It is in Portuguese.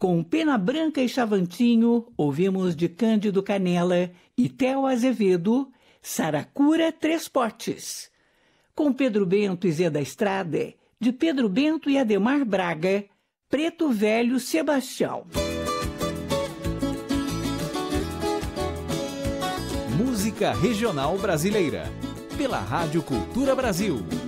Com Pena Branca e Chavantinho, ouvimos de Cândido Canela e Theo Azevedo, Saracura Três Potes. Com Pedro Bento e Zé da Estrada, de Pedro Bento e Ademar Braga, Preto Velho Sebastião. Música Regional Brasileira, pela Rádio Cultura Brasil.